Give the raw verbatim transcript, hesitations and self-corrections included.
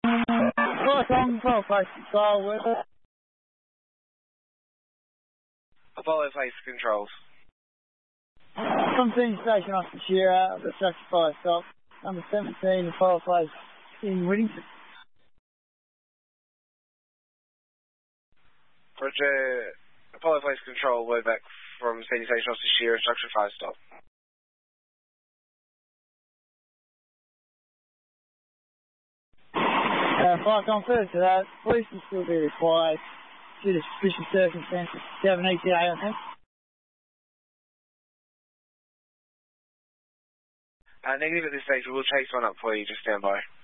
Right on, well, face control with it. Apollo face controls. seventeen station off the shear out of the sector fire stop. Number seventeen, the fire place in Whittington. Roger, Apollo face control, way back from senior station off the shear, instruction fire stop. Uh, fire on first to that, police will still be required due to suspicious circumstances. Do you have an E T A on that? Uh, negative at this stage, we will chase one up for you, just stand by.